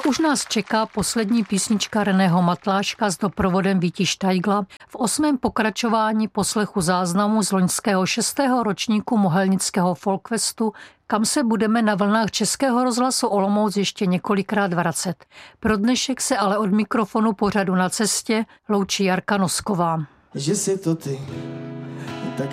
Už nás čeká poslední písnička Reného Matláška s doprovodem Víti Štajgla v 8. pokračování poslechu záznamu z loňského 6. ročníku Mohelnického folkfestu, kam se budeme na vlnách Českého rozhlasu Olomouc ještě několikrát vracet. Pro dnešek se ale od mikrofonu pořadu Na cestě loučí Jarka Nosková. Že jsi to ty,